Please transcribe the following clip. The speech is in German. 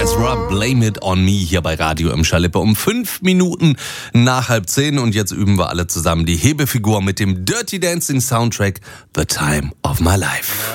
Ezra, Blame It On Me hier bei Radio im Schalippe um 5 Minuten nach 9:30 und jetzt üben wir alle zusammen die Hebefigur mit dem Dirty Dancing Soundtrack The Time of My Life.